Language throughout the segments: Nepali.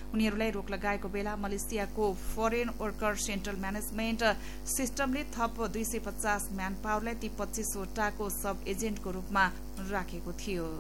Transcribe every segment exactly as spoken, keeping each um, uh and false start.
उनीहरूलाई रोक लगाएको बेला मलेसियाको फरेन वर्कर सेन्ट्रल म्यानेजमेन्ट सिस्टमले थप दुई सय पचास म्यान पावरलाई ती पच्चीसवटाको सब एजेन्टको रूपमा राखेको थियो।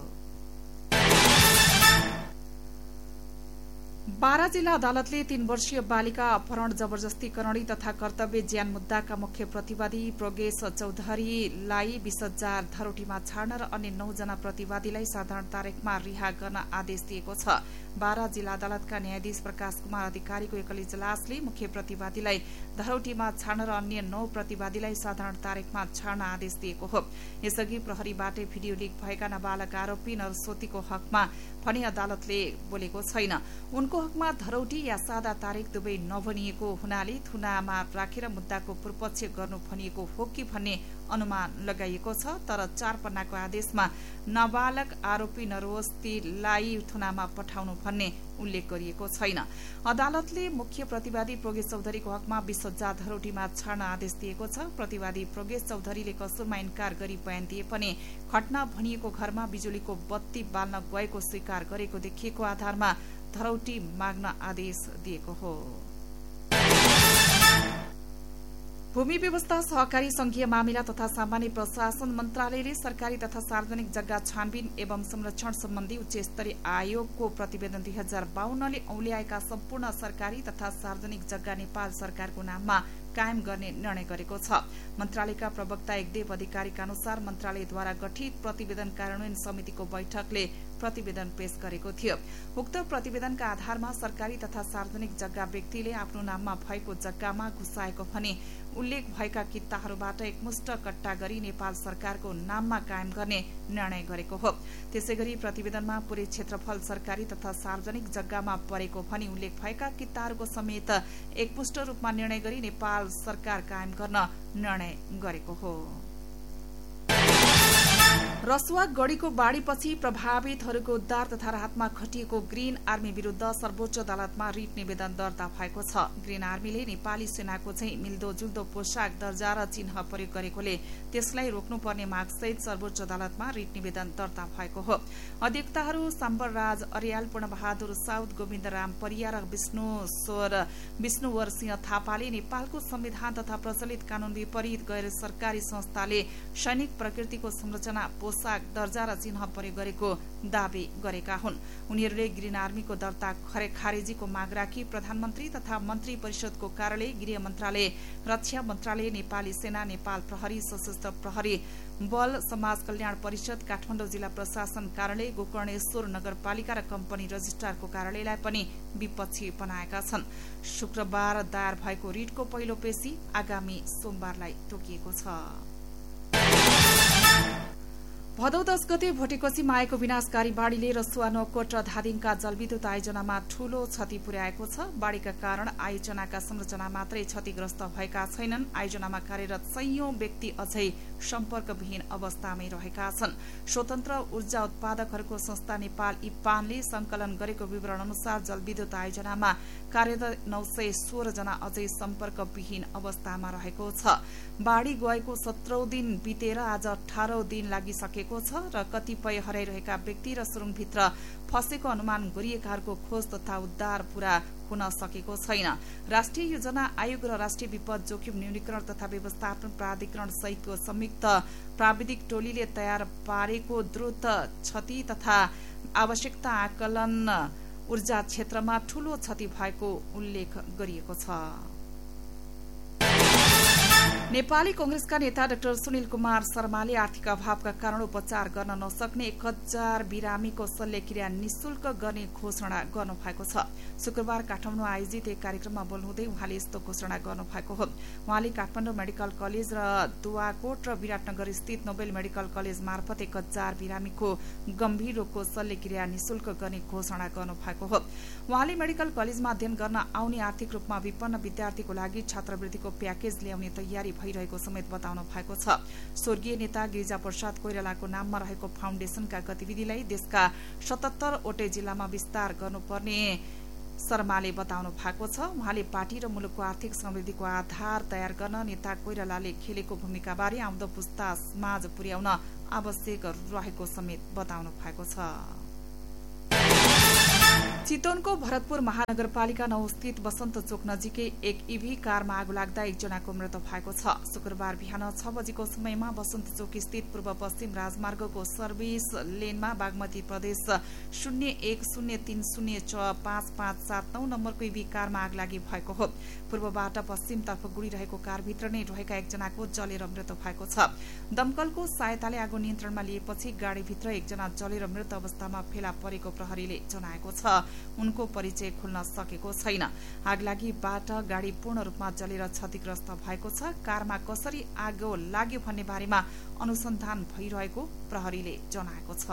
बारा जिल्ला अदालतले तीन वर्षीय बालिका अपहरण जबरजस्ती करणी तथा कर्तव्य ज्यान मुद्दाका मुख्य प्रतिवादी प्रोगेश चौधरीलाई बीस हजार धरोटीमा छाड्न र अन्य नौजना प्रतिवादीलाई साधारण तारिखमा रिहा गर्न आदेश दिएको छ। बारा जिल्ला अदालतका न्यायाधीश प्रकाश कुमार अधिकारीको एकल इजलासले मुख्य प्रतिवादीलाई धरोटीमा छाड्न र अन्य नौ प्रतिवादीलाई साधारण तारिखमा छाड्न आदेश दिएको हो। यसअघि प्रहरीबाटै भिडियो लिक भएका नाबालक आरोपी नरस्वतीको हकमा भने अदालतले बोलेको छैन। उनको हकमा धरौटी या सादा तारिख दुवै नभनिएको हुनाले थुनामा राखेर मुद्दाको पूर्वपक्ष गर्नु भनिएको हो कि भन्ने अनुमान लगाइएको छ। तर चार पन्नाको आदेशमा नाबालक आरोपी नरस्वतीलाई थुनामा पठाउनु भन्ने उल्लेख गरिएको छैन। अदालतले मुख्य प्रतिवादी प्रोगेश चौधरीको हकमा बीस हजार धरोटीमा छाड्न आदेश दिएको छ। प्रतिवादी प्रोगेश चौधरीले कसुरमा इन्कार गरी बयान दिए पनि घटना भनिएको घरमा बिजुलीको बत्ती बाल्न गएको स्वीकार गरेको देखिएको आधारमा धरौटी माग्न आदेश दिएको हो। भूमि व्यवस्था सहकारी संघीय मामिला तथा सामान्य प्रशासन मन्त्रालयले सरकारी तथा सार्वजनिक जग्गा छानबिन एवं संरक्षण सम्बन्धी उच्च स्तरीय आयोगको प्रतिवेदन दुई हजार बाहन्नले औल्याएका सम्पूर्ण सरकारी तथा सार्वजनिक जग्गा नेपाल सरकारको नाममा कायम गर्ने निर्णय गरेको छ। मन्त्रालयका प्रवक्ता एकदेव अधिकारीका अनुसार मन्त्रालयद्वारा गठित प्रतिवेदन कार्यान्वयन समितिको बैठकले प्रतिवेदन पेश गरेको थियो। उक्त प्रतिवेदनका आधारमा सरकारी तथा सार्वजनिक जग्गा व्यक्तिले आफ्नो नाममा भएको जग्गामा घुसाएको भने उल्लेख भएका कित्ताहरूबाट एकमुष्ट कट्टा गरी नेपाल सरकारको नाममा कायम गर्ने निर्णय गरेको हो। त्यसैगरी प्रतिवेदनमा पूरै क्षेत्रफल सरकारी तथा सार्वजनिक जग्गामा परेको भनी उल्लेख भएका कित्ताहरूको समेत एकमुष्ट रूपमा निर्णय गरी नेपाल सरकार कायम गर्न निर्णय गरेको हो। रसुवा गढ़ीको बाढ़ीपछि प्रभावितहरूको उद्धार तथा राहतमा खटिएको ग्रीन आर्मी विरूद्ध सर्वोच्च अदालतमा रिट निवेदन दर्ता भएको छ। ग्रीन आर्मीले नेपाली सेनाको चाहिँ मिल्दोजुल्दो पोशाक दर्जा र चिन्ह प्रयोग गरेकोले त्यसलाई रोक्नुपर्ने मागसहित सर्वोच्च अदालतमा रिट निवेदन दर्ता भएको हो। अधिवक्ताहरू साम्बर राज अर्याल, पूर्णबहादुर साउद, गोविन्द राम परिया र विष्णुश्वर विष्णुवर सिंह थापाले नेपालको संविधान तथा प्रचलित कानून विपरीत गैर सरकारी संस्थाले सैनिक प्रकृतिको संरचना पोशाक दर्जा र चिन्ह प्रयोग गरेको दावी गरेका हुन्। उनीहरूले ग्रीन आर्मीको दर्ता खारेजीको माग राखी प्रधानमन्त्री तथा मन्त्री परिषदको कार्यालय, गृह मन्त्रालय, रक्षा मन्त्रालय, नेपाली सेना, नेपाल प्रहरी, सशस्त्र प्रहरी बल, समाज कल्याण परिषद, काठमाडौँ जिल्ला प्रशासन कार्यालय, गोकर्णेश्वर नगरपालिका र कम्पनी रजिस्ट्रारको कार्यालयलाई पनि विपक्षी बनाएका छन्। शुक्रबार दायर भएको रिटको पहिलो पेशी आगामी सोमबारलाई तोकिएको छ। भदौ दस गते भोटेकोसीमा आएको विनाशकारी बाढ़ीले रसुवा, नौकोट र धादिङका जलविद्युत आयोजनामा ठूलो क्षति पुर्याएको छ। बाढ़ीका कारण आयोजनाका संरचना मात्रै क्षतिग्रस्त भएका छैनन्, आयोजनामा कार्यरत सयौं व्यक्ति अझै सम्पर्कविहीन अवस्थामै रहेका छन्। स्वतन्त्र ऊर्जा उत्पादकहरूको संस्था नेपाल इपानले संकलन गरेको विवरण अनुसार जलविद्युत आयोजनामा कार्यरत नौ सय सोह्र जना अझै सम्पर्कविहीन अवस्थामा रहेको छ। बाढ़ी गएको सत्रौं दिन बितेर आज अठारौं दिन लागिसकेको छ र कतिपय हराइरहेका व्यक्ति र सुरुङभित्र फँसेको अनुमान गरिएकाहरूको खोज तथा उद्धार पूरा हुन सकेको छैन। राष्ट्रिय योजना आयोग र राष्ट्रिय विपद जोखिम न्यूनीकरण तथा व्यवस्थापन प्राधिकरण सहितको संयुक्त प्राविधिक टोलीले तयार पारेको द्रुत क्षति तथा आवश्यकता आकलन ऊर्जा क्षेत्रमा ठूलो क्षति भएको उल्लेख गरिएको छ। नेपाली कांग्रेसका नेता डाक्टर सुनिल कुमार शर्माले आर्थिक अभावका कारण उपचार गर्न नसक्ने एक हजार बिरामीको शल्यक्रिया निशुल्क गर्ने घोषणा गर्नुभएको छ। शुक्रबार काठमाडौँ आयोजित एक कार्यक्रममा बोल्नुहुँदै उहाँले यस्तो घोषणा गर्नुभएको हो। उहाँले काठमाडौँ मेडिकल कलेज र दुवाकोट र विराटनगर स्थित नोबेल मेडिकल कलेज मार्फत एक हजार बिरामीको गम्भीर रोगको शल्यक्रिया निशुल्क गर्ने घोषणा गर्नुभएको हो। उहाँले मेडिकल कलेजमा अध्ययन गर्न आउने आर्थिक रूपमा विपन्न विद्यार्थीको लागि छात्रवृत्तिको प्याकेज ल्याउने तयारी भइरहेको समेत बताउनु भएको छ। स्वर्गीय नेता गिरिजा प्रसाद कोइरालाको नाममा रहेको फाउन्डेशनका गतिविधिलाई देशका सतहत्तर वटै जिल्लामा विस्तार गर्नुपर्ने शर्माले बताउनु भएको छ। उहाँले पार्टी र मुलुकको आर्थिक समृद्धिको आधार तयार गर्न नेता कोइरालाले खेलेको भूमिकाबारे आउँदो पुस्ता समाज पुर्याउन आवश्यक रहेको समेत बताउनु भएको छ। चितवनको भरतपुर महानगरपालिका नौ स्थित बसन्त चोक नजिकै एक ईभी कारमा आगो लाग्दा एकजनाको मृत्यु भएको छ। शुक्रबार बिहान छ बजेको समयमा बसन्त चोक स्थित पूर्व पश्चिम राजमार्गको सर्भिस लेनमा बागमती प्रदेश शून्य एक शून्य तीन शून्य छ पाँच पाँच सात नौ नम्बरको ईभी कारमा आग लागि भएको हो। पूर्वबाट पश्चिमतर्फ गुडिरहेको कारभित्र नै रहेका एकजनाको जलेर मृत्यु भएको छ। दमकलको सहायताले आगो नियन्त्रणमा लिएपछि गाड़ीभित्र एकजना जलेर मृत अवस्थामा फेला परेको प्रहरीले जनाएको छ। उनको परिचय खुल्न सकेको छैन। आगलागीबाट गाड़ी पूर्ण रूपमा जलेर क्षतिग्रस्त भएको छ। कारमा कसरी आगो लाग्यो भन्ने बारेमा अनुसन्धान भइरहेको प्रहरीले जनाएको छ।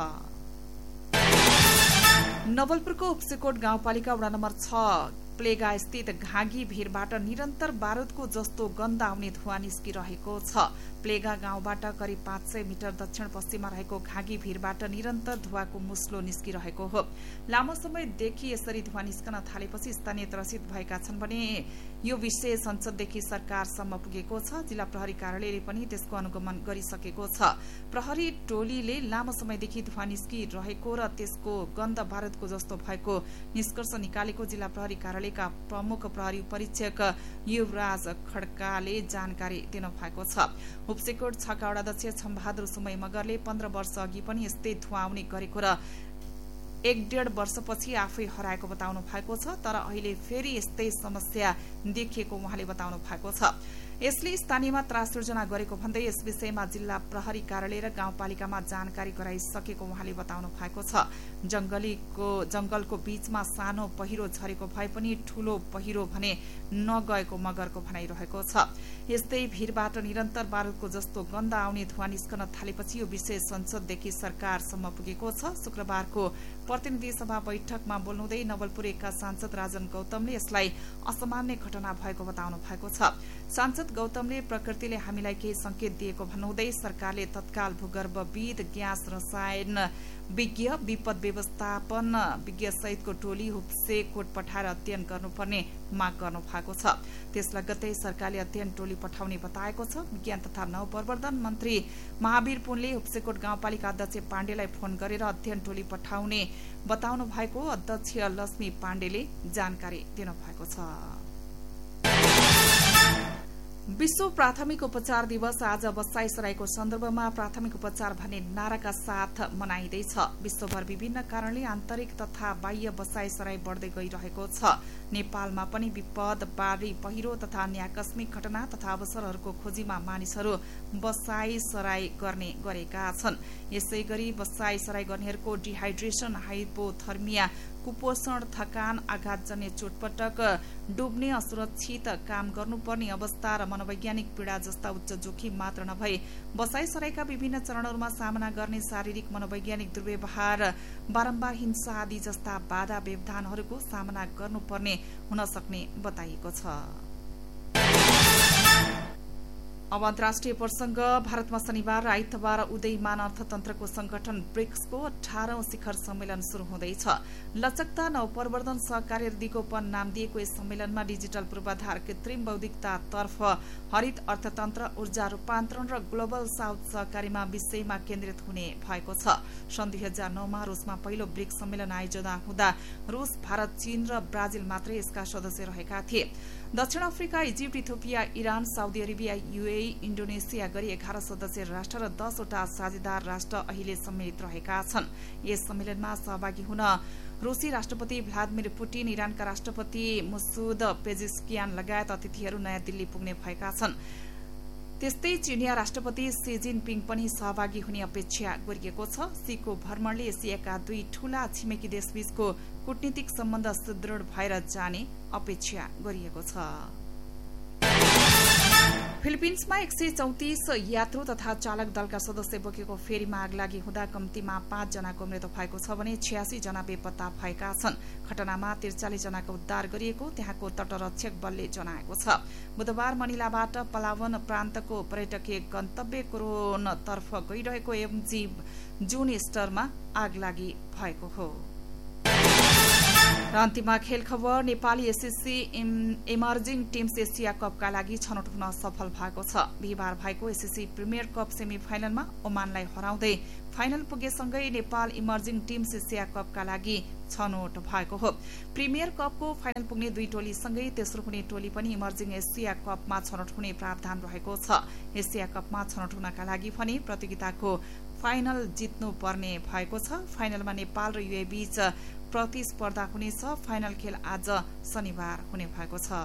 नवलपुरको उपसेकोट गाउँपालिका वडा नम्बर छ प्लेगा स्थित घागी भिरबाट निरन्तर बारूदको जस्तो गन्ध आउने धुवा निस्किरहेको छ। प्लेगा गाउँबाट करिब पाँच सय मिटर दक्षिण पश्चिममा रहेको घागी भिरबाट निरन्तर धुवाको मुस्लो निस्किरहेको हो। लामो समयदेखि यसरी धुवा निस्कन थालेपछि स्थानीय त्रसित भएका छन् भने यो विषय संसददेखि सरकारसम्म पुगेको छ। जिल्ला प्रहरी कार्यालयले पनि त्यसको अनुगमन गरिसकेको छ। प्रहरी टोलीले लामो समयदेखि धुवा निस्किरहेको र त्यसको गन्ध बारूदको जस्तो भएको निष्कर्ष निकालेको जिल्ला प्रहरी कार्यालयका प्रमुख प्रहरी परीक्षक युवराज खड्काले जानकारी दिनुभएको छ। उपसेकोट छका वडाध्यक्ष छम्बहादुर सुमय मगरले पन्ध्र वर्ष अघि पनि यस्तै धुवा आउने गरेको र एक डेढ वर्षपछि आफै हराएको बताउनु भएको छ। तर अहिले फेरि यस्तै समस्या देखिएको उहाँले बताउनु भएको छ। यसले स्थानीयमा त्रास सृजना गरेको भन्दै यस विषयमा जिल्ला प्रहरी कार्यालय र गाउँपालिकामा जानकारी गराइसकेको उहाँले बताउनु भएको छ। जंगलीको जंगलको बीचमा सानो पहिरो झरेको भए पनि ठूलो पहिरो भने नगएको मगरको भनाइरहेको छ। यस्तै भिरबाट निरन्तर बारूदको जस्तो गन्ध आउने धुवा निस्कन थालेपछि यो विषय संसददेखि सरकारसम्म पुगेको छ। शुक्रबारको प्रतिनिधि सभा बैठकमा बोल्नुहुँदै नवलपुर एकका सांसद राजन गौतमले यसलाई असामान्य घटना भएको बताउनु भएको छ। सांसद गौतमले प्रकृतिले हामीलाई केही संकेत दिएको भन्नुहुँदै सरकारले तत्काल भूगर्भविद ग्यास रसायन विज्ञ विपद व्यवस्थापन विज्ञ सहितको टोली हुप्से कोट पठाएर अध्ययन गर्नुपर्ने माग गर्नु भएको छ। त्यस लगत्तै सरकारले अध्ययन टोली पठाउने बताएको छ। विज्ञान तथा नवप्रवर्धन मन्त्री महावीर पुनले हुप्सेकोट गाउँपालिका अध्यक्ष पाण्डेलाई फोन गरेर अध्ययन टोली पठाउने बताउनु भएको अध्यक्ष लक्ष्मी पाण्डेले जानकारी दिनुभएको छ। विश्व प्राथमिक उपचार दिवस आज बसाइसराईको सन्दर्भमा प्राथमिक उपचार भन्ने नाराका साथ मनाइँदैछ। विश्वभर विभिन्न कारणले आन्तरिक तथा बाह्य बसाइसराई बढ्दै गइरहेको छ। नेपालमा पनि विपद, बाढी, पहिरो तथा अन्य आकस्मिक घटना तथा अवसरहरूको खोजीमा मानिसहरू बसाइसराई गर्ने गरेका छन्। यसै गरी बसाइसराई गर्नेहरूको डिहाइड्रेसन, हाइपोथर्मिया, कुपोषण, थकान, आघातजन्य चोटपटक, डुब्ने, असुरक्षित काम गर्नुपर्ने अवस्था र मनोवैज्ञानिक पीड़ा जस्ता उच्च जोखिम मात्र नभई बसाइसराईका विभिन्न चरणहरूमा सामना गर्ने शारीरिक मनोवैज्ञानिक दुर्व्यवहार, बारम्बार हिंसा आदि जस्ता बाधा व्यवधानहरूको सामना गर्नुपर्ने हुन सक्ने बताइएको छ। अब अन्तर्राष्ट्रिय प्रसंग। भारतमा शनिबार र आइतबार उदयमान अर्थतन्त्रको संगठन ब्रिक्सको अठारौं शिखर सम्मेलन शुरू हुँदैछ। लचकता, नवप्रवर्धन, सहकार्य र दिगोपन नाम दिएको यस सम्मेलनमा डिजिटल पूर्वाधार, कृत्रिम बौद्धिकतातर्फ, हरित अर्थतन्त्र, ऊर्जा रूपान्तरण र ग्लोबल साउथ सहकारीमा विषयमा केन्द्रित हुने भएको छ। सन् दुई हजार नौमा रूसमा पहिलो ब्रिक्स सम्मेलन आयोजना हुँदा रूस, भारत, चीन र ब्राजिल मात्रै यसका सदस्य रहेका थिए। दक्षिण Africa, Egypt, Ethiopia, Iran, Saudi Arabia, UAE, Indonesia गरी एघार सदस्य राष्ट्र र दसवटा साझेदार राष्ट्र अहिले सम्मिलित रहेका छन्। यस सम्मेलनमा सहभागी हुन रूसी राष्ट्रपति भ्लादिमिर पुटिन, इरानका राष्ट्रपति मसुद पेजेस्कियान लगायत अतिथिहरू नयाँ दिल्ली पुग्ने भएका छन्। त्यस्तै चीनिया राष्ट्रपति सी जिनपिङ पनि सहभागी हुने अपेक्षा गरिएको छ। सीको भ्रमणले एसियाका दुई ठूला छिमेकी देशबीचको कूटनीतिक सम्बन्ध सुदृढ भएर जाने अपेक्षा गरिएको छ। फिलिपिन्समा एक सय चौतिस यात्रु तथा चालक दलका सदस्य बोकेको फेरीमा आग लागि हुँदा कम्तीमा पाँच जनाको मृत्यु भएको छ भने छयासी जना बेपत्ता भएका छन्। घटनामा त्रिचालिस जनाको उद्धार गरिएको त्यहाँको तटरक्षक बलले जनाएको छ। बुधबार मनिलाबाट पलावन प्रान्तको पर्यटकीय गन्तव्य कोरोनतर्फ गइरहेको एमजी जुन स्टरमा आग लागि भएको हो। र अन्तिममा खेल खबर। Nepali SSC emerging teams Asia कपका लागि छनौट हुन सफल भएको छ। बिहिबार भएको एसएससी प्रिमियर कप सेमी फाइनलमा ओमानलाई हराउँदै final पुगेसँगै Nepal emerging teams Asia कपका लागि छनौट भएको हो। प्रिमियर कपको फाइनल पुग्ने दुई टोलीसँगै तेस्रो हुने टोली पनि इमर्जिङ एसिया कपमा छनौट हुने प्रावधान रहेको छ। एसिया कपमा छनौट हुनका लागि भने प्रतियोगिताको फाइनल जित्नु पर्ने भएको छ। फाइनलमा नेपाल र युए बीच प्रतिस्पर्धा हुनेछ। फाइनल खेल आज शनिबार हुने भएको छ।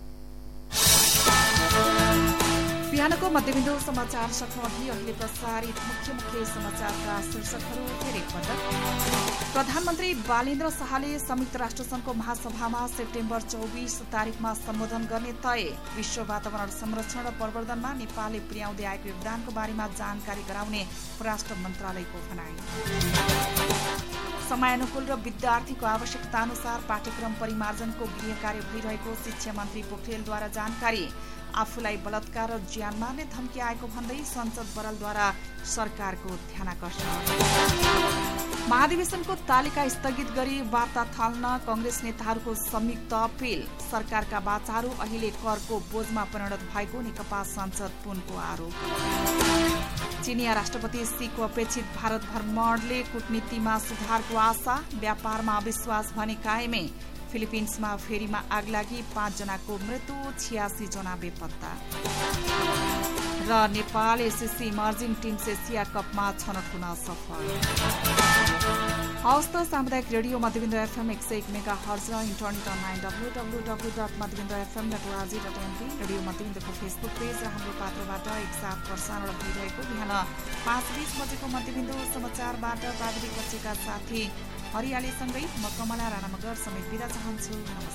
बिहानको मध्यबिन्दु समाचार सक्नु अघि अहिले प्रसारित मुख्य मुख्य समाचारका शीर्षकहरू फेरि एकपटक। प्रधानमन्त्री बालेन्द्र शाहले संयुक्त राष्ट्रसंघको महासभामा सेप्टेम्बर चौबीस तारिकमा सम्बोधन गर्ने तय। विश्व वातावरण संरक्षण र प्रवर्धनमा नेपालले पुर्याउँदै आएको योगदानको बारेमा जानकारी गराउने परराष्ट्र मन्त्रालयको भनाई। समयानुकूल र विद्यार्थीको आवश्यकता अनुसार पाठ्यक्रम परिमार्जनको गृह कार्य भइरहेको शिक्षा मन्त्री पोखरेलद्वारा जानकारी। आफूलाई बलात्कार र ज्यान मार्ने धम्की आएको भन्दै संसद बरालद्वारा सरकारको ध्यानाकर्षण। महाधिवेशनको तालिका स्थगित गरी वार्ता थाल्न कंग्रेस नेताहरूको संयुक्त अपील। सरकारका वाचाहरू अहिले करको बोझमा परिणत भएको नेकपा सांसद पुनको आरोप। चिनिया राष्ट्रपति सीको अपेक्षित भारत भ्रमणले कूटनीतिमा सुधारको आशा। व्यापारमा अविश्वास भने कायमै। फिलिपिन्समा फेरीमा आग लागि पाँच जनाको मृत्यु, छियासी जना बेपत्ता। र Nepal SSC emerging teams Asia कपमा छनौट हुन सफल। हवस् त सामुदायिक रेडियो मध्यबिन्दु एफएम एक सय एक मेगा हर्ज र internet online W W W dot मध्यबिन्दु FM dot ORG dot NP radio मध्यबिन्दुको Facebook page र हाम्रो पात्रबाट एकसाथ प्रसारण भइरहेको बिहान पाँच बीस बजेको मध्यबिन्दु समाचारबाट प्राविधिक कक्षका साथी हरियालीसँगै म कमला राणा मगर समेत बिदा चाहन्छु।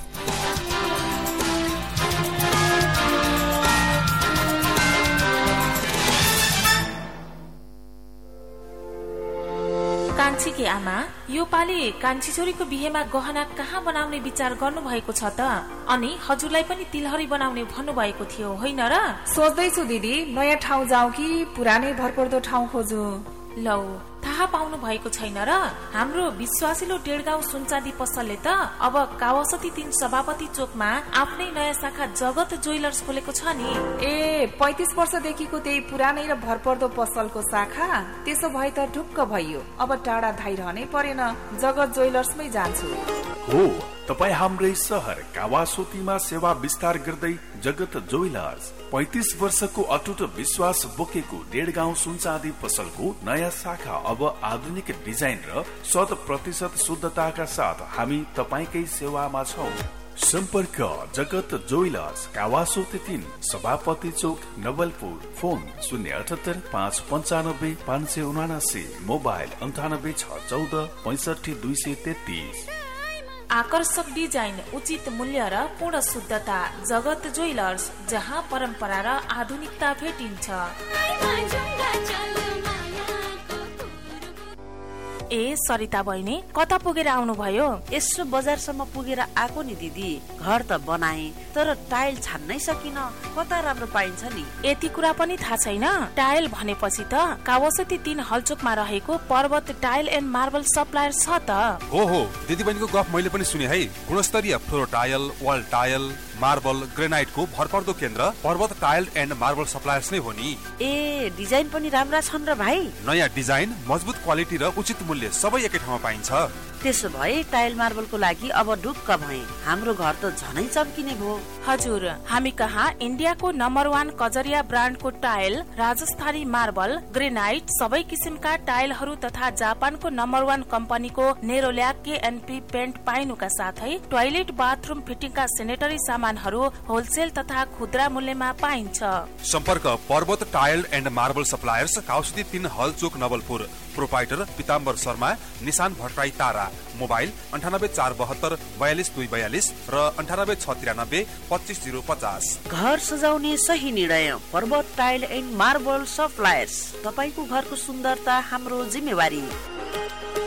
कान्छीकी आमा, यो पालि कान्छी छोरीको बिहेमा गहना कहाँ बनाउने विचार गर्नु भएको छ त? अनि हजुरलाई पनि तिलहरी बनाउने भन्नुभएको थियो होइन र? सोच्दैछु दिदी, नयाँ ठाउँ जाऊ कि पुरानै भरपर्दो ठाउँ खोजु। लौ, थाहा पाउनु भएको छैन र? हाम्रो विश्वासिलो डेढगाउँ सुनचाँदी पसलले त अब कावासती तीन सभापति चोकमा आफ्नै नयाँ शाखा जगत ज्वेलर्स खोलेको छ नि। ए, पैंतिस वर्षदेखिको त्यही पुरानै र भरपर्दो पसलको शाखा? त्यसो भए त ढुक्क भइयो। अब टाढा धाइरहनै परेन, जगत ज्वेलर्समै जान्छु। हो, तपाई हाम्रै शहर कावासोतीमा सेवा विस्तार गर्दै जगत ज्वेलर्स पैंतिस वर्षको अटुट विश्वास बोकेको डेढगाउँ सुनचाँदी पसलको नयाँ शाखा अब आधुनिक डिजाइन र शत प्रतिशत शुद्धताका साथ हामी तपाईकै सेवामा छौं। सम्पर्क जगत ज्वेलर्स कावासोती तीन सभापति चोक नवलपुर। फोन शून्य अठहत्तर पाँच पञ्चानब्बे पाँच सय उनासी। मोबाइल अन्ठानब्बे छ चौध पैंसठी दुई सय तेत्तीस। आकर्षक डिजाइन, उचित मूल्य र पूर्ण शुद्धता। जगत ज्वेलर्स, जहाँ परम्परा र आधुनिकता भेटिन्छ। ए सरिता बहिनी, कता पुगेर आउनुभयो? यसो बजारसम्म पुगेर आएको नि दिदी। घर त बनाए तर टाइल छान्नै सकिन। कता राम्रो पाइन्छ नि? यति कुरा पनि थाहा छैन? टाइल भनेपछि त कावासती तीन हलचोकमा रहेको पर्वत टाइल एन्ड मार्बल सप्लायर छ त। हो हो, दिदी बहिनीको गफ मैले पनि सुने है। गुणस्तरीय floor tile, wall tile, marble, ग्रेनाइटको भरपर्दो केन्द्र पर्वत टाइल एन्ड मार्बल सप्लायर्स नै हो नि। ए, डिजाइन पनि राम्रा छन् र भाइ? नयाँ डिजाइन, मजबुत क्वालिटी र उचित मूल्य सबै एकै ठाउँमा पाइन्छ। त्यसो भए टाइल मार्बलको लागि अब ढुक्क भए। हाम्रो घर त झनै चम्किने भयो। हजुर, हामी कहाँ इन्डियाको नम्बर वान कजरिया ब्रान्डको टाइल, राजस्थानी मार्बल, ग्रेनाइट, सबै किसिमका टाइलहरू तथा जापानको नम्बर वान कम्पनीको नेरोल्याक केएनपी पेन्ट पाइनुका साथै टोयलेट बाथरुम फिटिङका सेनेटरी सामानहरू होलसेल तथा खुद्रा मूल्यमा पाइन्छ। सम्पर्क पर्वत टाइल एन्ड मार्बल सप्लायर्स, काउसती तीन हल चोक नवलपुर। प्रोपाइटर पिताम्बर शर्मा, निशान भट्टराई तारा। मोबाइल अन्ठानब्बे चार बहत्तर बयालिस दुई बयालिस र अन्ठानब्बे छ तिरानब्बे पच्चिस जिरो पचास। घर सजाउने सही निर्णय पर्वत टाइल एन्ड मार्बल सप्लायर्स। तपाईको घरको सुन्दरता हाम्रो जिम्मेवारी।